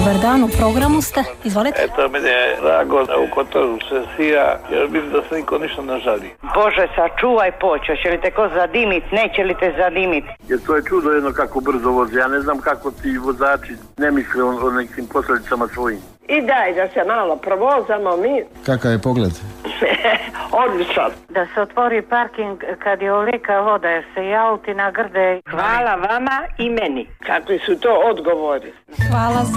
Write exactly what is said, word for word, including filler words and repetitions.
Dobar dan, u programu ste. Izvolite. Eto, meni je drago da u Kotoru se sija, jer vidim da se niko ništa ne žali. Bože, sačuvaj počeo, će li te ko zadimit, neće li te zadimit? Jer to je čudo jedno kako brzo vozi, ja ne znam kako ti vozači ne misle o, o nekim posljedicama svojim. I daj da se malo provozamo mi. Kakav je pogled? Odličan. Da se otvori parking kad je olika voda jer se i auti nagrde. Hvala vama i meni. Kakvi su to odgovori. Hvala za